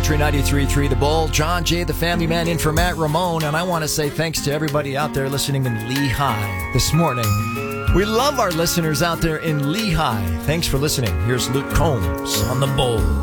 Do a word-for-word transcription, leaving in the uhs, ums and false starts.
Country ninety-three point three The Bull. John Jay, the family man, in for Matt Ramone. And I want to say thanks to everybody out there listening in Lehigh this morning. We love our listeners out there in Lehigh. Thanks for listening. Here's Luke Combs on The Bull.